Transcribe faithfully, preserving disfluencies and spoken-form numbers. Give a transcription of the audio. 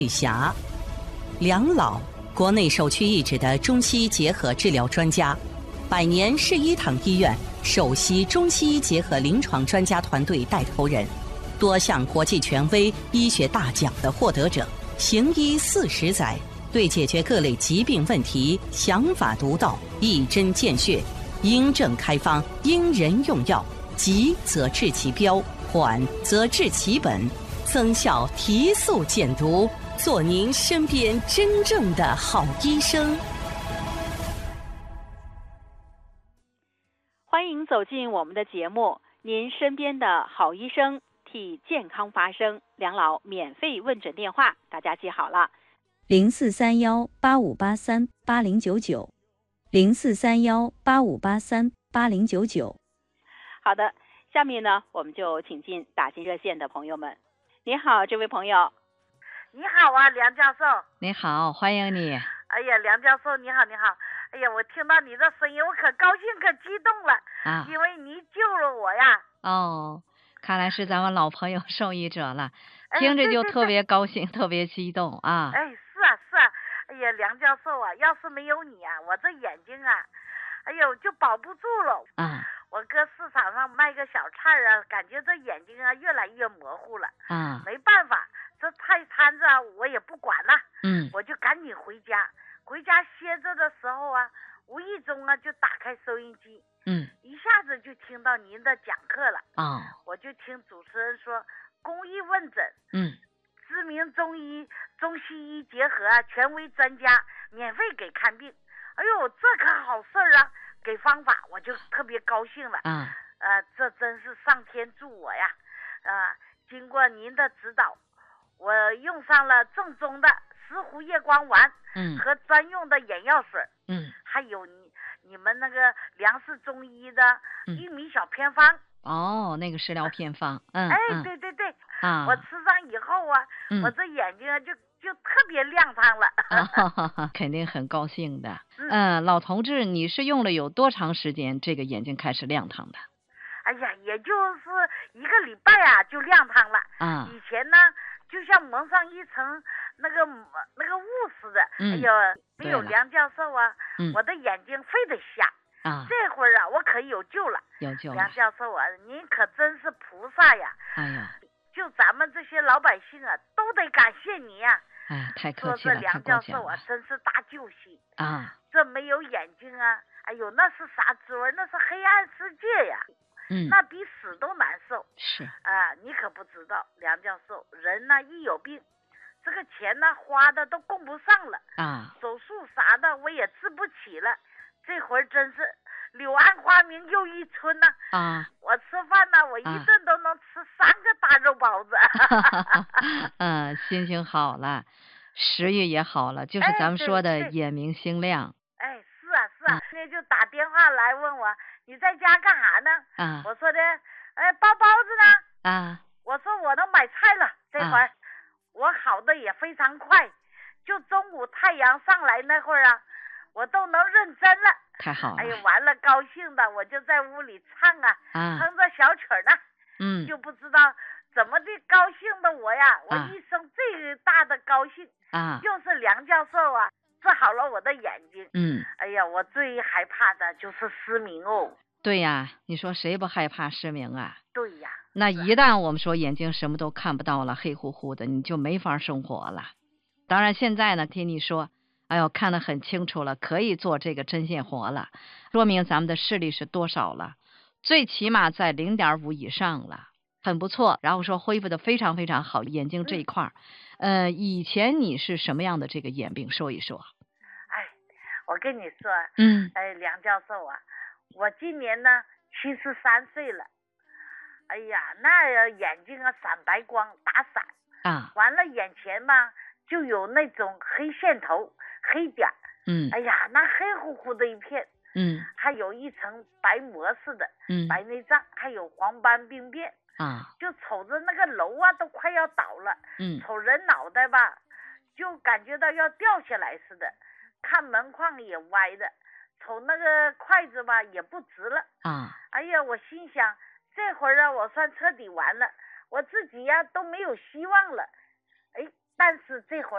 玉霞，梁老，国内首屈一指的中西医结合治疗专家，百年市医堂医院首席中西医结合临床专家团队带头人，多项国际权威医学大奖的获得者，行医四十载，对解决各类疾病问题想法独到，一针见血，因症开方，因人用药，急则治其标，缓则治其本，增效提速减毒，做您身边真正的好医生。 欢迎走进我们的节目，您身边的好医生，替健康发声。梁老免费问诊电话，大家记好了： 零四三幺八五八三八零九九，零四三幺八五八三八零九九。 好的，下面呢，我们就请进打进热线的朋友们。你好，这位朋友。 你好啊，梁教授。 你好，欢迎你。 哎呀，梁教授，你好，你好。哎呀，我听到你的声音，我可高兴，可激动了啊！因为你救了我呀。 哦，看来是咱们老朋友受益者了，听着就特别高兴， 哎、对对对特别激动啊！ 哎，是啊，是啊。哎呀，梁教授啊，要是没有你啊，我这眼睛啊，哎呦，就保不住了啊！ 我搁市场上卖个小菜啊，感觉这眼睛啊越来越模糊了啊！ 没办法，这菜摊子啊我也不管了， 嗯， 我就赶紧回家。回家歇着的时候啊，无意中啊就打开收音机， 嗯， 一下子就听到您的讲课了啊、哦！ 我就听主持人说公益问诊， 嗯， 知名中医、中西医结合啊，权威专家免费给看病。哎呦，这可好事儿啊！给方法，我就特别高兴了啊！ 呃，这真是上天助我呀！呃，经过您的指导，我用上了正宗的石斛叶光丸， 嗯， 和专用的眼药水， 嗯， 还有你你们那个梁氏中医的玉米小偏方。 嗯、哦，那个食疗偏方，嗯， 哎， 嗯对对对， 啊， 我吃上以后啊， 嗯、 我这眼睛啊就就特别亮堂了。 啊，肯定很高兴的。嗯、呃，老同志，你是用了有多长时间，这个眼睛开始亮堂的？ 哎呀，也就是一个礼拜啊，就亮堂了。 啊， 以前呢，就像蒙上一层那个那个雾似的。 嗯、 哎呀，没有梁教授啊， 嗯、 我的眼睛非得瞎。 啊， 这会儿啊，我可有救了。 有救了。 梁教授啊，您可真是菩萨呀！ 哎呀， 就咱们这些老百姓啊，都得感谢你呀、 啊！哎呀，太客气了， 说这梁教授啊，真是大救星啊！ 这没有眼睛啊，哎呦，那是啥滋味？那是黑暗世界呀！ 嗯， 那比死都难受。 是啊，你可不知道，梁教授，人呢一有病，这个钱呢花的都供不上了啊， 手术啥的我也治不起了。这会儿真是柳暗花明又一村呐、 啊！啊， 我吃饭呢，我一顿都能吃三个大肉包子。 嗯，心情好了，食欲也好了，就是咱们说的眼明心亮。 哎，是啊是啊，那、嗯、就打电话来问我你在家干啥呢？ 啊， 我说的，哎，包包子呢？ 啊， 我说我都买菜了，这会儿、啊、我好的也非常快，就中午太阳上来那会儿啊。我都能认真了， 太好了！ 哎呀，完了，高兴的我就在屋里唱啊， 啊哼着小曲呢， 嗯， 就不知道怎么的高兴的我呀，我一生最大的高兴啊， 就是梁教授啊治好了我的眼睛， 嗯， 哎呀，我最害怕的就是失明哦。 对呀，你说谁不害怕失明啊？ 对呀， 那一旦我们说眼睛什么都看不到了，黑乎乎的，你就没法生活了。当然现在呢，听你说。哎呦，看得很清楚了，可以做这个针线活了，说明咱们的视力是多少了？最起码在零点五以上了，很不错。然后说恢复的非常非常好，眼睛这一块，嗯、呃，以前你是什么样的这个眼病？说一说。 哎，我跟你说， 嗯， 哎，梁教授啊，我今年呢七十三岁了，哎呀，那眼睛啊闪白光，打闪啊， 完了眼前嘛就有那种黑线头。黑点， 嗯， 哎呀，那黑乎乎的一片， 嗯， 还有一层白膜似的， 嗯， 白内障，还有黄斑病变啊， 就瞅着那个楼啊都快要倒了， 嗯， 瞅人脑袋吧，就感觉到要掉下来似的，看门框也歪的，瞅那个筷子吧也不直了啊， 哎呀，我心想这会儿啊我算彻底完了，我自己呀、啊、都没有希望了，哎，但是这会儿。